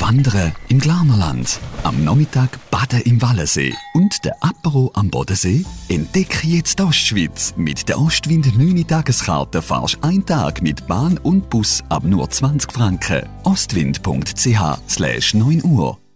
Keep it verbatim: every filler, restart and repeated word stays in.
Wandern im Glarnerland, am Nachmittag baden im Wallensee und der Apero am Bodensee? Entdecke jetzt die Ostschweiz. Mit der Ostwind neun Tageskarte fahrst du einen Tag mit Bahn und Bus ab nur zwanzig Franken. ostwind punkt c h slash neun Uhr